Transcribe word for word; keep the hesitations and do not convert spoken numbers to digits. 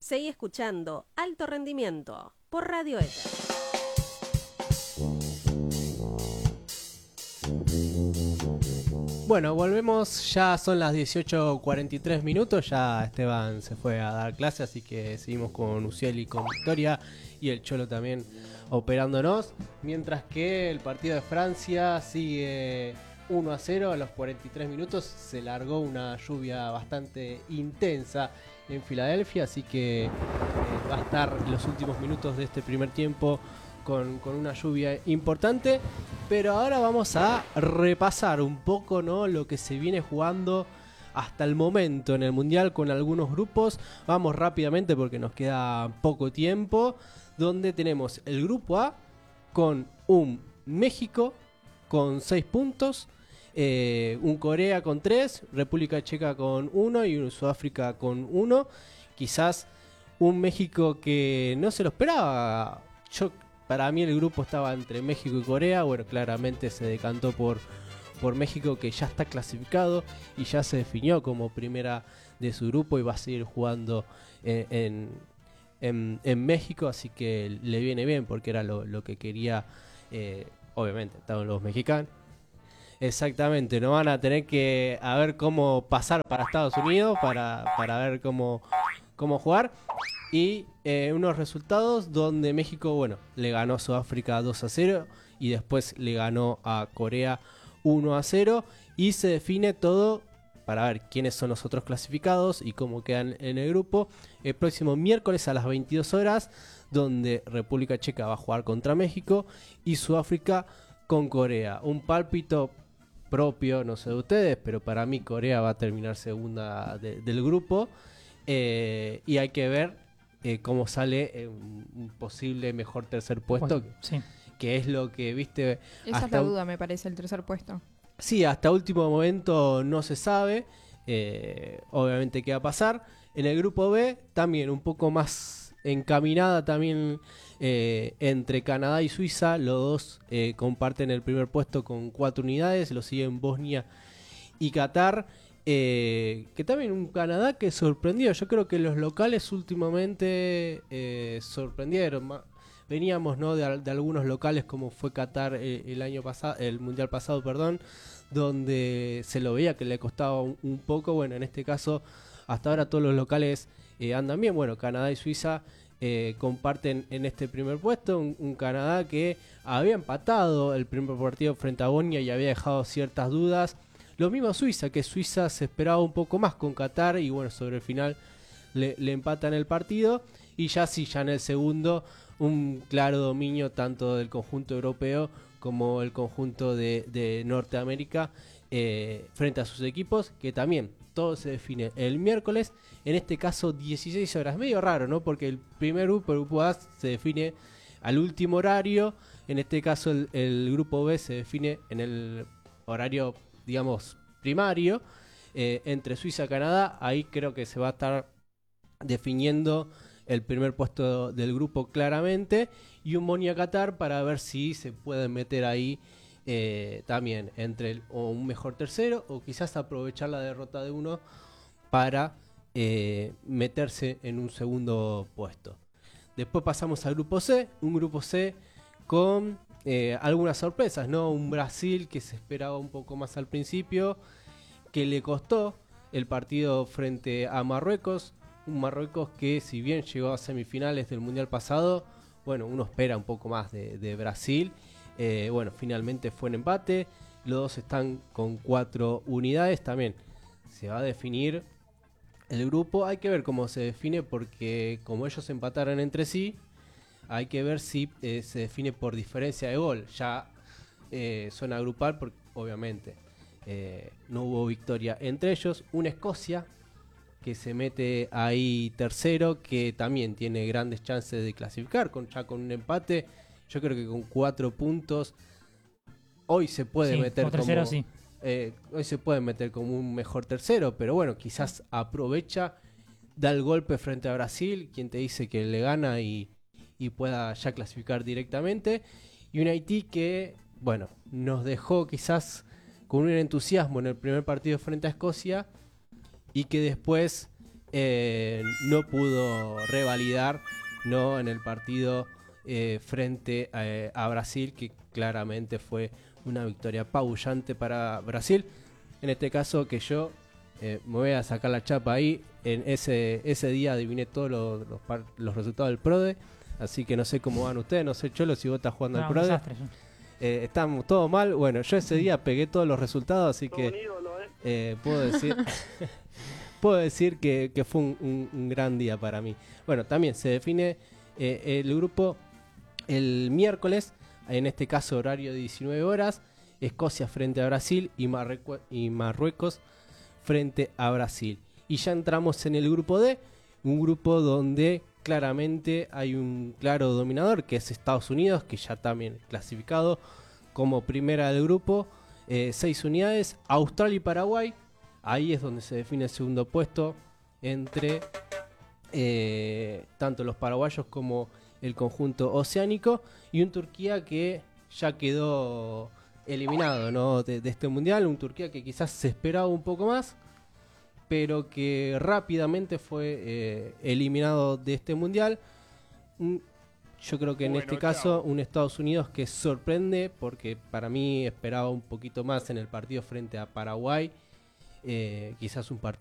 Seguí escuchando Alto Rendimiento por Radio Éter. Bueno, volvemos, ya son las dieciocho cuarenta y tres minutos, ya Esteban se fue a dar clase, así que seguimos con Uciel y con Victoria y el Cholo también operándonos, mientras que el partido de Francia sigue uno a cero a los cuarenta y tres minutos, se largó una lluvia bastante intensa en Filadelfia, así que eh, va a estar los últimos minutos de este primer tiempo Con, con una lluvia importante, pero ahora vamos a repasar un poco, ¿no?, lo que se viene jugando hasta el momento en el Mundial con algunos grupos. Vamos rápidamente porque nos queda poco tiempo, donde tenemos el grupo A con un México con seis puntos, eh, un Corea con tres, República Checa con uno y un Sudáfrica con uno. Quizás un México que no se lo esperaba. Yo Para mí el grupo estaba entre México y Corea. Bueno, claramente se decantó por, por México, que ya está clasificado y ya se definió como primera de su grupo y va a seguir jugando en, en, en, en México, así que le viene bien porque era lo, lo que quería, eh, obviamente, estaban los mexicanos. Exactamente, no van a tener que a ver cómo pasar para Estados Unidos para, para ver cómo, cómo jugar. Y eh, unos resultados donde México, bueno, le ganó a Sudáfrica dos a cero y después le ganó a Corea uno a cero y se define todo para ver quiénes son los otros clasificados y cómo quedan en el grupo el próximo miércoles a las veintidós horas, donde República Checa va a jugar contra México y Sudáfrica con Corea. Un pálpito propio, no sé de ustedes, pero para mí Corea va a terminar segunda de, del grupo, eh, y hay que ver Eh, cómo sale eh, un posible mejor tercer puesto, Bueno, sí. que es lo que viste. Esa hasta es la duda, me parece, el tercer puesto. Sí, hasta último momento no se sabe, eh, obviamente qué va a pasar. En el grupo B también un poco más encaminada también, eh, entre Canadá y Suiza, los dos eh, comparten el primer puesto con cuatro unidades, lo siguen Bosnia y Qatar. Eh, que también un Canadá que sorprendió. Yo creo que los locales últimamente eh, sorprendieron. Veníamos, ¿no?, de, de algunos locales como fue Qatar eh, el año pasado, el mundial pasado, perdón, donde se lo veía que le costaba un, un poco. Bueno, en este caso, hasta ahora todos los locales eh, andan bien. Bueno, Canadá y Suiza eh, comparten en este primer puesto. Un, un Canadá que había empatado el primer partido frente a Bosnia y había dejado ciertas dudas. Lo mismo Suiza, que Suiza se esperaba un poco más con Qatar y bueno, sobre el final le, le empatan el partido. Y ya sí, ya en el segundo, un claro dominio tanto del conjunto europeo como el conjunto de, de Norteamérica eh, frente a sus equipos, que también todo se define el miércoles, en este caso dieciséis horas. Medio raro, ¿no? Porque el primer grupo, el grupo A, se define al último horario. En este caso el, el grupo B se define en el horario, digamos, primario, eh, entre Suiza y Canadá. Ahí creo que se va a estar definiendo el primer puesto del grupo claramente, y un Bosnia-Qatar para ver si se pueden meter ahí eh, también entre el, o un mejor tercero, o quizás aprovechar la derrota de uno para eh, meterse en un segundo puesto. Después pasamos al grupo C, un grupo C con Eh, algunas sorpresas, ¿no? Un Brasil que se esperaba un poco más al principio, que le costó el partido frente a Marruecos. Un Marruecos que, si bien llegó a semifinales del Mundial pasado, bueno, uno espera un poco más de, de Brasil. Eh, bueno, finalmente fue en empate. Los dos están con cuatro unidades. También se va a definir el grupo. Hay que ver cómo se define, porque como ellos empataron entre sí, hay que ver si eh, se define por diferencia de gol. Ya eh, zona grupal, porque obviamente eh, no hubo victoria entre ellos. Una Escocia que se mete ahí tercero, que también tiene grandes chances de clasificar, con, ya con un empate. Yo creo que con cuatro puntos hoy se puede sí, meter como tercero, como, sí. eh, hoy se puede meter como un mejor tercero, pero bueno, quizás aprovecha, da el golpe frente a Brasil, quien te dice que le gana y y pueda ya clasificar directamente. Y un Haití que, bueno, nos dejó quizás con un entusiasmo en el primer partido frente a Escocia y que después eh, no pudo revalidar, ¿no?, en el partido eh, frente a, a Brasil, que claramente fue una victoria apabullante para Brasil. En este caso que yo eh, me voy a sacar la chapa ahí, en ese, ese día adiviné todos los, los, par- los resultados del PRODE, así que no sé cómo van ustedes, no sé Cholo si vos estás jugando No, al un PRODE. desastre, yo. Eh, estamos todo mal, bueno, yo ese día pegué todos los resultados, así Todo que un ídolo, ¿eh? eh, puedo decir puedo decir que, que fue un, un- un gran día para mí. Bueno, también se define eh, el grupo el miércoles, en este caso horario de diecinueve horas, Escocia frente a Brasil y, Marruecos, y Marruecos frente a Brasil. Y ya entramos en el grupo D, un grupo donde claramente hay un claro dominador, que es Estados Unidos, que ya también clasificado como primera del grupo, eh, seis unidades, Australia y Paraguay. Ahí es donde se define el segundo puesto entre eh, tanto los paraguayos como el conjunto oceánico, y un Turquía que ya quedó eliminado, ¿no?, de, de este mundial, un Turquía que quizás se esperaba un poco más, pero que rápidamente fue eh, eliminado de este mundial. Mm, Yo creo que en Bueno, este caso chao. un Estados Unidos que sorprende, porque para mí esperaba un poquito más en el partido frente a Paraguay, eh, quizás un partido